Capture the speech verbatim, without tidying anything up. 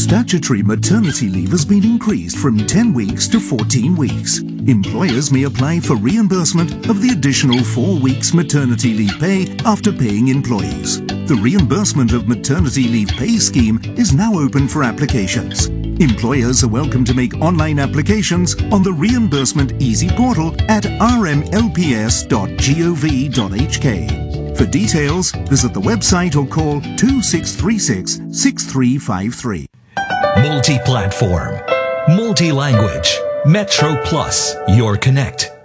Statutory maternity leave has been increased from ten weeks to fourteen weeks. Employers may apply for reimbursement of the additional four weeks maternity leave pay after paying employees. The reimbursement of maternity leave pay scheme is now open for applications. Employers are welcome to make online applications on the Reimbursement Easy portal at r m l p s dot gov dot h k. For details, visit the website or call two six three six, six three five three. Multi-platform, multi-language, Metro Plus, your connect.